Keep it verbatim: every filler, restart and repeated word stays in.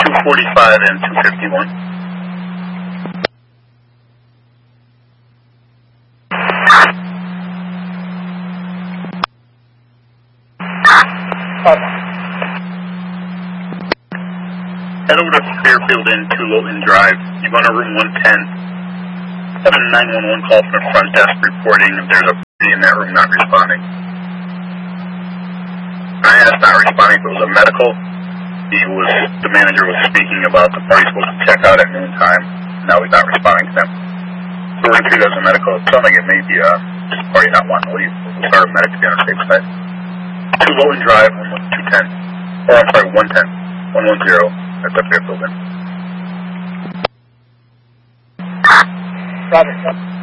two forty-five and two fifty-one. Head over to Fairfield Inn, two Lowton Drive. You're going to room one ten. Have a nine one one call from the front desk reporting if there's a party in that room not responding. I asked not responding if it was a medical. He was, the manager was speaking about the party supposed to check out at noon time. Now he's not responding to them. So we're going to treat it as a medical. It sounds like it may be a just party not wanting to leave. We'll start a medic to be on the safe side. two Lowton Drive, two ten. Or I'm sorry, one ten. one one zero. That's up there, building. Roger.